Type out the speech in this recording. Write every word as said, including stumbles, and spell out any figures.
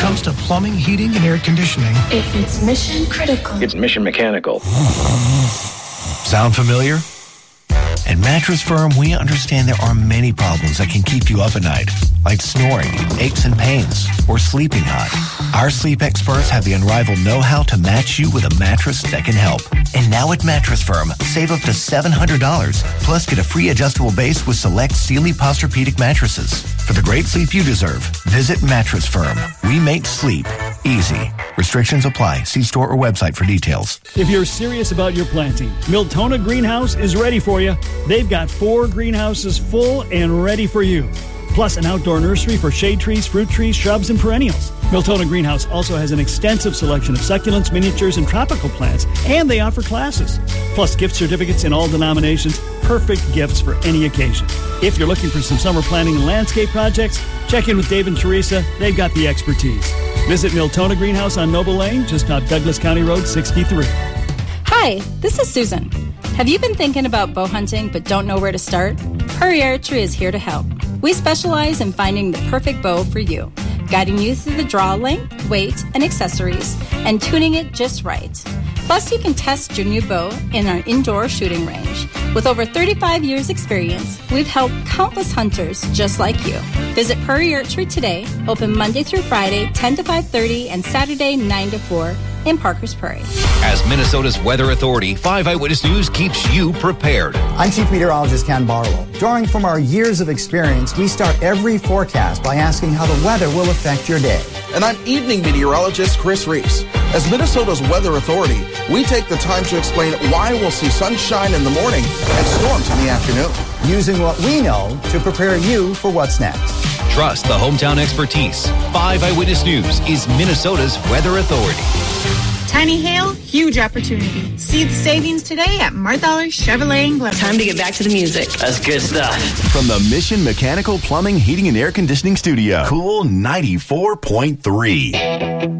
comes to plumbing, heating, and air conditioning, if it's mission critical, it's Mission Mechanical. Sound familiar? At Mattress Firm, we understand there are many problems that can keep you up at night, like snoring, aches and pains, or sleeping hot. Our sleep experts have the unrivaled know-how to match you with a mattress that can help. And now at Mattress Firm, save up to seven hundred dollars, plus get a free adjustable base with select Sealy Posturepedic mattresses. For the great sleep you deserve, visit Mattress Firm. We make sleep easy. Restrictions apply. See store or website for details. If you're serious about your planting, Miltona Greenhouse is ready for you. They've got four greenhouses full and ready for you, plus an outdoor nursery for shade trees, fruit trees, shrubs, and perennials. Miltona Greenhouse also has an extensive selection of succulents, miniatures, and tropical plants, and they offer classes, plus gift certificates in all denominations, perfect gifts for any occasion. If you're looking for some summer planting and landscape projects, check in with Dave and Teresa. They've got the expertise. Visit Miltona Greenhouse on Noble Lane, just off Douglas County Road sixty-three. Hi, this is Susan. Have you been thinking about bow hunting but don't know where to start? Prairie Archery is here to help. We specialize in finding the perfect bow for you, guiding you through the draw length, weight, and accessories, and tuning it just right. Plus, you can test your new bow in our indoor shooting range. With over thirty-five years experience, we've helped countless hunters just like you. Visit Prairie Archery today, open Monday through Friday, ten to five thirty, and Saturday, nine to four in Parkers Prairie. As Minnesota's Weather Authority, five Eyewitness News keeps you prepared. I'm Chief Meteorologist Ken Barlow. Drawing from our years of experience, we start every forecast by asking how the weather will affect your day. And I'm Evening Meteorologist Chris Reese. As Minnesota's Weather Authority, we take the time to explain why we'll see sunshine in the morning and storms in the afternoon. Using what we know to prepare you for what's next. Trust the hometown expertise. five Eyewitness News is Minnesota's Weather Authority. Tiny hail, huge opportunity. See the savings today at Marthaler Chevrolet and Glen. Time to get back to the music. That's good stuff. From the Mission Mechanical Plumbing, Heating, and Air Conditioning Studio, Cool ninety-four point three.